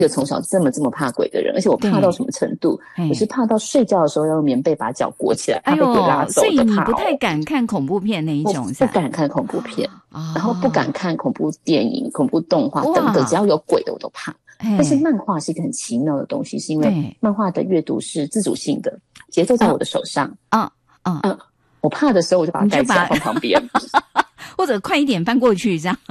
个从小这么怕鬼的人，而且我怕到什么程度？我是怕到睡觉的时候要用棉被把脚裹起来，怕被鬼拉走所以你的怕不太敢看恐怖片那一种， 我不敢看恐怖片，然后不敢看恐怖电影、恐怖动画等等，只要有鬼的我都怕。但是漫画是一个很奇妙的东西，是因为漫画的阅读是自主性的，节奏在我的手上。我怕的时候我就把它盖起来放旁边， 或者快一点翻过去这样。